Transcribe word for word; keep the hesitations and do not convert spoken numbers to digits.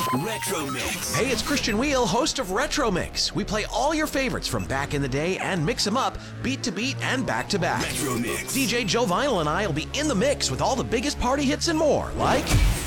Retro Mix. Hey, it's Christian Wheel, host of Retro Mix. We play all your favorites from back in the day and mix them up, beat to beat and back to back. Retro Mix. D J Joe Vinyl and I will be in the mix with all the biggest party hits and more, like